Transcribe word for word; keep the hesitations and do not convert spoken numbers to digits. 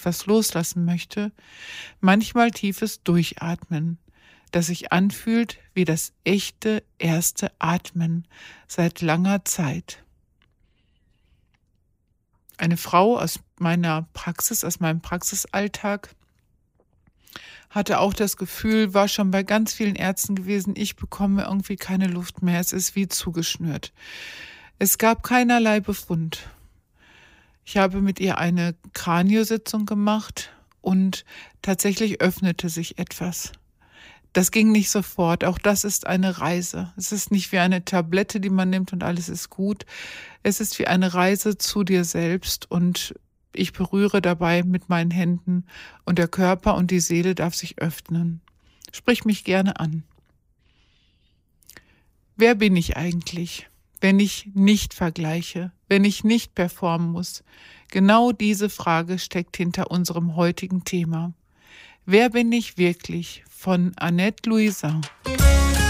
etwas loslassen möchte, manchmal tiefes Durchatmen, das sich anfühlt wie das echte erste Atmen seit langer Zeit. Eine Frau aus meiner Praxis, aus meinem Praxisalltag, hatte auch das Gefühl, war schon bei ganz vielen Ärzten gewesen, ich bekomme irgendwie keine Luft mehr, es ist wie zugeschnürt. Es gab keinerlei Befund. Ich habe mit ihr eine Kraniositzung gemacht und tatsächlich öffnete sich etwas. Das ging nicht sofort, auch das ist eine Reise. Es ist nicht wie eine Tablette, die man nimmt und alles ist gut. Es ist wie eine Reise zu dir selbst und ich berühre dabei mit meinen Händen und der Körper und die Seele darf sich öffnen. Sprich mich gerne an. Wer bin ich eigentlich, wenn ich nicht vergleiche, wenn ich nicht performen muss? Genau diese Frage steckt hinter unserem heutigen Thema. Wer bin ich wirklich? Von Annette Louisan.